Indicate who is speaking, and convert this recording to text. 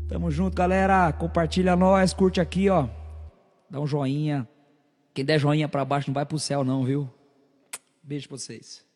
Speaker 1: Tamo junto, galera. Compartilha nós, curte aqui, ó. Dá um joinha. Quem der joinha pra baixo não vai pro céu não, viu? Beijo pra vocês.